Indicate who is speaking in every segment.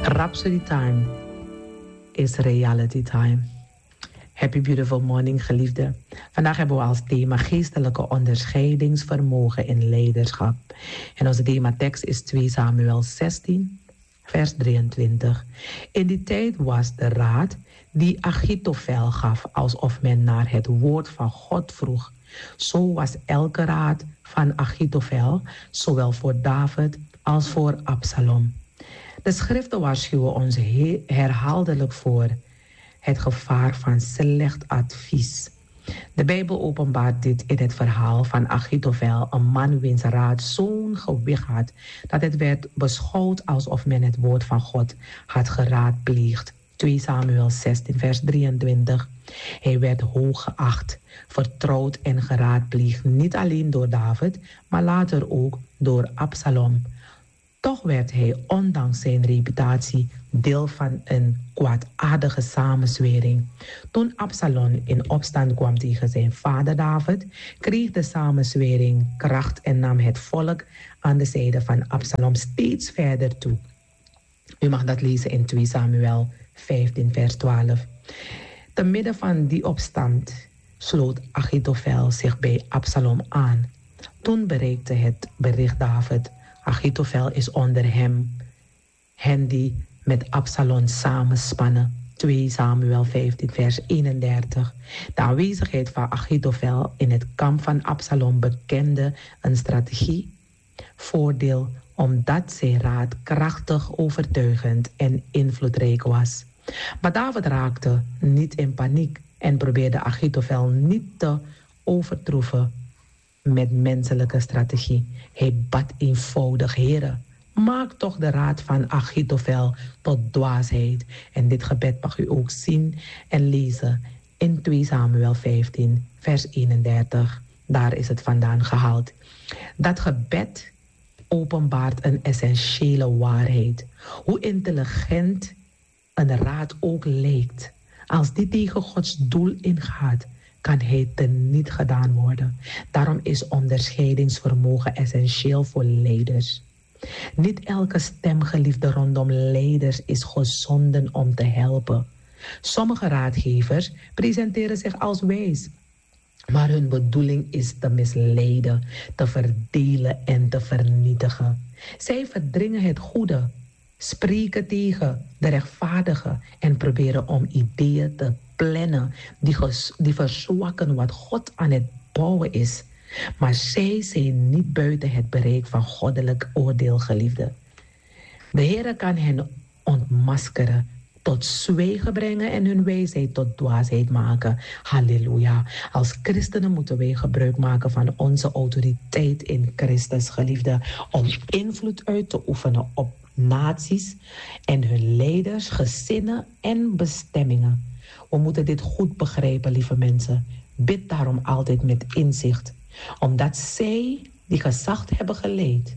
Speaker 1: Rhapsody time is reality time. Happy beautiful morning, geliefde. Vandaag hebben we als thema geestelijke onderscheidingsvermogen in leiderschap. En onze thematekst is 2 Samuel 16, vers 23. In die tijd was de raad die Achitofel gaf alsof men naar het woord van God vroeg. Zo was elke raad van Achitofel, zowel voor David als voor Absalom. De schriften waarschuwen ons herhaaldelijk voor het gevaar van slecht advies. De Bijbel openbaart dit in het verhaal van Achitofel, een man wiens raad zo'n gewicht had dat het werd beschouwd alsof men het woord van God had geraadpleegd. 2 Samuel 16 vers 23. Hij werd hoog geacht, vertrouwd en geraadpleegd, niet alleen door David, maar later ook door Absalom. Toch werd hij, ondanks zijn reputatie, deel van een kwaadaardige samenzwering. Toen Absalom in opstand kwam tegen zijn vader David, kreeg de samenzwering kracht en nam het volk aan de zijde van Absalom steeds verder toe. U mag dat lezen in 2 Samuel 15 vers 12. Te midden van die opstand sloot Achitofel zich bij Absalom aan. Toen bereikte het bericht David: Achitofel is onder hen die met Absalom samenspannen. 2 Samuel 15 vers 31. De aanwezigheid van Achitofel in het kamp van Absalom bekende een strategie. Voordeel omdat zijn raad krachtig, overtuigend en invloedrijk was. Maar David raakte niet in paniek en probeerde Achitofel niet te overtroeven met menselijke strategie. Hij bad eenvoudig: Heere, maak toch de raad van Achitofel tot dwaasheid. En dit gebed mag u ook zien en lezen in 2 Samuel 15 vers 31. Daar is het vandaan gehaald. Dat gebed openbaart een essentiële waarheid. Hoe intelligent een raad ook lijkt, als die tegen Gods doel ingaat, kan hij teniet gedaan worden. Daarom is onderscheidingsvermogen essentieel voor leiders. Niet elke stem, geliefde, rondom leiders is gezonden om te helpen. Sommige raadgevers presenteren zich als wijs, maar hun bedoeling is te misleiden, te verdelen en te vernietigen. Zij verdringen het goede, spreken tegen de rechtvaardigen en proberen om ideeën te plannen die verzwakken wat God aan het bouwen is. Maar zij zijn niet buiten het bereik van goddelijk oordeel, geliefde. De Heere kan hen ontmaskeren, tot zwijgen brengen en hun wijsheid tot dwaasheid maken. Halleluja. Als christenen moeten wij gebruik maken van onze autoriteit in Christus, geliefde, om invloed uit te oefenen op naties en hun leiders, gezinnen en bestemmingen. We moeten dit goed begrijpen, lieve mensen. Bid daarom altijd met inzicht, omdat zij die gezag hebben geleid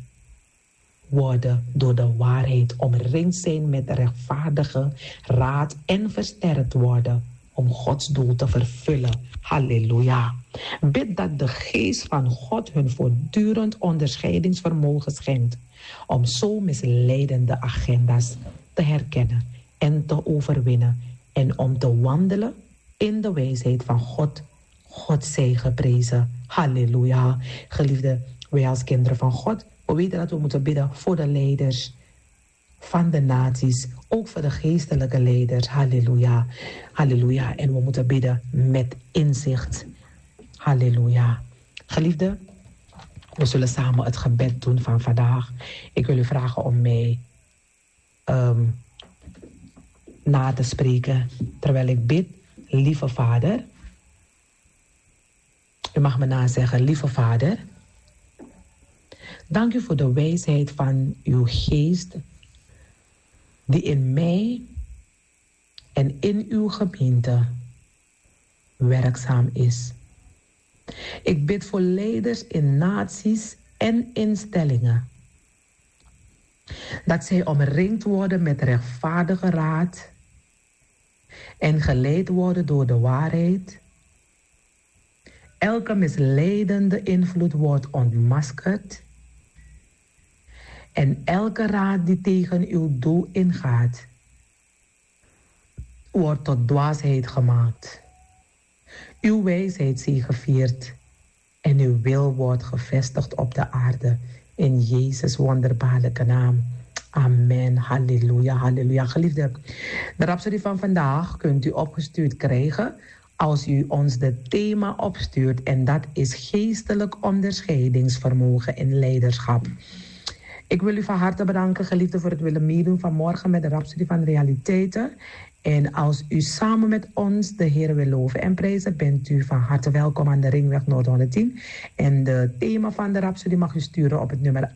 Speaker 1: worden door de waarheid, omringd zijn met rechtvaardige raad en versterkt worden om Gods doel te vervullen. Halleluja. Bid dat de geest van God hun voortdurend onderscheidingsvermogen schenkt om zo misleidende agenda's te herkennen en te overwinnen en om te wandelen in de wijsheid van God. God zij geprezen. Halleluja. Geliefde, wij als kinderen van God, we weten dat we moeten bidden voor de leiders van de naties, ook voor de geestelijke leiders. Halleluja. Halleluja. En we moeten bidden met inzicht. Halleluja. Geliefde, we zullen samen het gebed doen van vandaag. Ik wil u vragen om mij na te spreken terwijl ik bid. Lieve Vader. U mag me nazeggen: lieve Vader, dank u voor de wijsheid van uw geest die in mij en in uw gemeente werkzaam is. Ik bid voor leiders in naties en instellingen, dat zij omringd worden met rechtvaardige raad en geleid worden door de waarheid. Elke misleidende invloed wordt ontmaskerd En elke raad die tegen uw doel ingaat, wordt tot dwaasheid gemaakt. Uw wijsheid zegeviert en uw wil wordt gevestigd op de aarde. In Jezus' wonderbaarlijke naam. Amen. Halleluja, halleluja. Geliefde, de Rhapsody van vandaag kunt u opgestuurd krijgen als u ons de thema opstuurt. En dat is geestelijk onderscheidingsvermogen in leiderschap. Ik wil u van harte bedanken, geliefde, voor het willen meedoen vanmorgen met de Rhapsody van Realiteiten. En als u samen met ons de Heer wil loven en prijzen, bent u van harte welkom aan de Ringweg Noord 110. En de thema van de Rhapsody mag u sturen op het nummer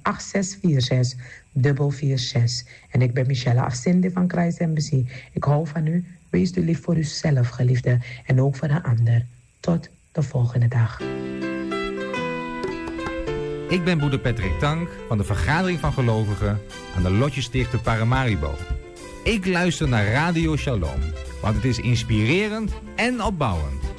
Speaker 1: 8646 En ik ben Michelle Afzinde van Christ Embassy. Ik hou van u. Wees u lief voor uzelf, geliefde, en ook voor de ander. Tot de volgende dag.
Speaker 2: Ik ben broeder Patrick Tank van de Vergadering van Gelovigen aan de Lotjesticht te Paramaribo. Ik luister naar Radio Shalom, want het is inspirerend en opbouwend.